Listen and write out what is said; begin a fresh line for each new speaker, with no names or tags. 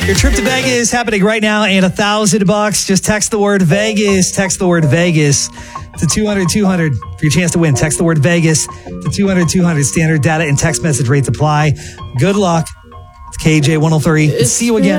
Your trip to Vegas is happening right now and $1,000. Just text the word Vegas. Text the word Vegas to 200-200 for your chance to win. Text the word Vegas to 200-200. Standard data and text message rates apply. Good luck. It's KJ 103. See you again.